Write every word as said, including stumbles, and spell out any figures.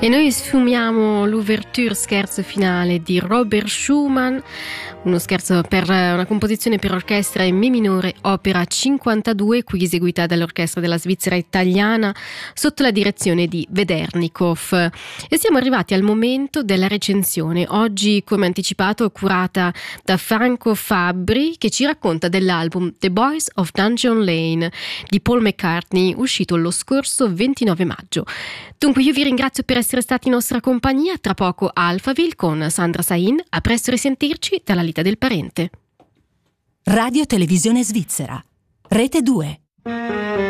E noi sfumiamo l'ouverture, scherzo finale di Robert Schumann, uno scherzo per una composizione per orchestra in Mi minore, opera cinquantadue, qui eseguita dall'Orchestra della Svizzera Italiana sotto la direzione di Vedernikov. E siamo arrivati al momento della recensione, oggi come anticipato curata da Franco Fabbri, che ci racconta dell'album The Boys of Dungeon Lane di Paul McCartney, uscito lo scorso ventinove maggio. Dunque io vi ringrazio per essere stati in nostra compagnia. Tra poco Alphaville con Sandra Sain. A presto risentirci dalla Lita del Parente. Radio Televisione Svizzera, Rete due.